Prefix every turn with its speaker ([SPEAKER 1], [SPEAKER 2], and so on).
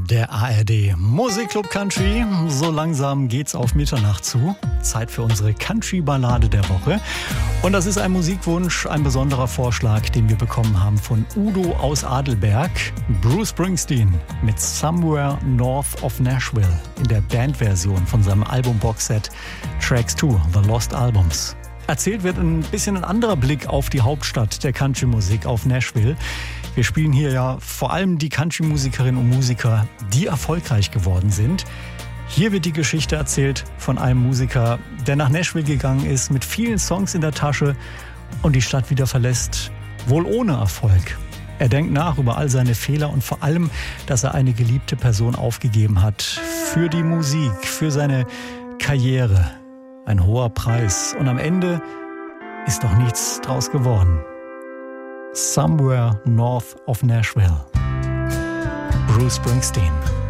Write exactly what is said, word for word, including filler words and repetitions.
[SPEAKER 1] Der A R D Musikclub Country. So langsam geht's auf Mitternacht zu. Zeit für unsere Country-Ballade der Woche. Und das ist ein Musikwunsch, ein besonderer Vorschlag, den wir bekommen haben von Udo aus Adelberg. Bruce Springsteen mit Somewhere North of Nashville in der Bandversion von seinem Album-Boxset Tracks two, The Lost Albums. Erzählt wird ein bisschen ein anderer Blick auf die Hauptstadt der Country-Musik, auf Nashville. Wir spielen hier ja vor allem die Country-Musikerinnen und Musiker, die erfolgreich geworden sind. Hier wird die Geschichte erzählt von einem Musiker, der nach Nashville gegangen ist, mit vielen Songs in der Tasche und die Stadt wieder verlässt, wohl ohne Erfolg. Er denkt nach über all seine Fehler und vor allem, dass er eine geliebte Person aufgegeben hat. Für die Musik, für seine Karriere. Ein hoher Preis. Und am Ende ist doch nichts draus geworden. Somewhere North of Nashville. Bruce Springsteen.